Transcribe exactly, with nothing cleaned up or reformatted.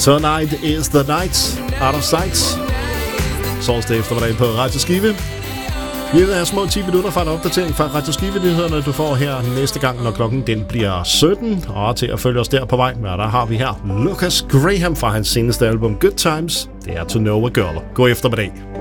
Tonight is the night, out of sight. Torsdag eftermiddag på Radio Skive. Vi er små ti minutter fra en opdatering fra Radio Skive-nyhederne, du får her næste gang, når klokken den bliver sytten. Og til at følge os der på vej, ja, der har vi her Lucas Graham fra hans seneste album Good Times. Det er To Know a Girl. God eftermiddag.